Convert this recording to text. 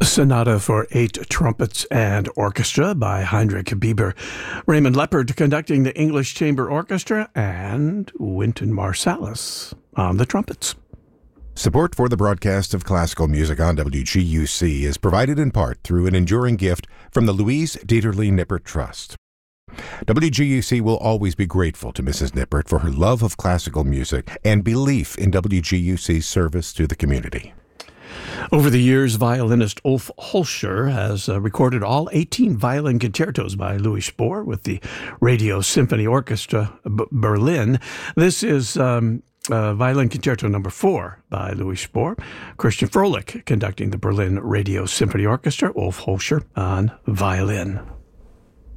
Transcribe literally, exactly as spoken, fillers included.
Sonata for Eight Trumpets and Orchestra by Heinrich Bieber. Raymond Leppard conducting the English Chamber Orchestra, and Wynton Marsalis on the trumpets. Support for the broadcast of classical music on W G U C is provided in part through an enduring gift from the Louise Dieterle Nippert Trust. W G U C will always be grateful to Missus Nippert for her love of classical music and belief in W G U C's service to the community. Over the years, violinist Ulf Holscher has uh, recorded all eighteen violin concertos by Louis Spohr with the Radio Symphony Orchestra B- Berlin. This is um, uh, Violin Concerto number four by Louis Spohr. Christian Froelich conducting the Berlin Radio Symphony Orchestra, Ulf Holscher on violin.